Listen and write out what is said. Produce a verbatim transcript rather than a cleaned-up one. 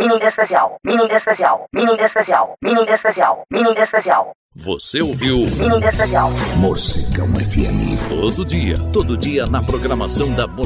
mini especial, mini especial, mini especial, mini especial, mini especial. Você ouviu Mini especial. Morcegão F M. Todo dia, todo dia na programação da